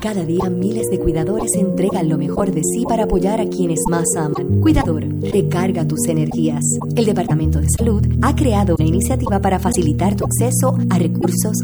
Cada día miles de cuidadores entregan lo mejor de sí para apoyar a quienes más aman. Cuidador, recarga tus energías. El Departamento de Salud ha creado una iniciativa para facilitar tu acceso a recursos